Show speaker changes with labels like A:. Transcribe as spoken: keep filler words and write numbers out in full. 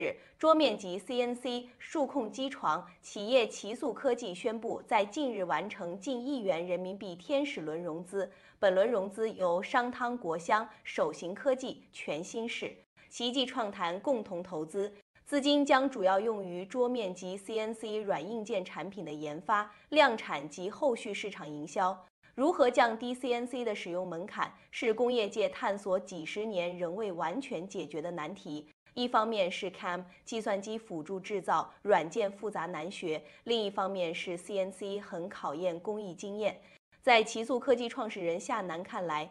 A: 桌面级 C N C 数控机床企业奇速科技宣布，在近日完成近亿元人民币天使轮融资。本轮融资由商汤国香、首行科技、全新市、奇迹创谈共同投资，资金将主要用于桌面级 C N C 软硬件产品的研发、量产及后续市场营销。如何降低 C N C 的使用门槛，是工业界探索几十年仍未完全解决的难题。一方面是 C A M 计算机辅助制造软件复杂难学，另一方面是 C N C 很考验工艺经验。在奇速科技创始人夏楠看来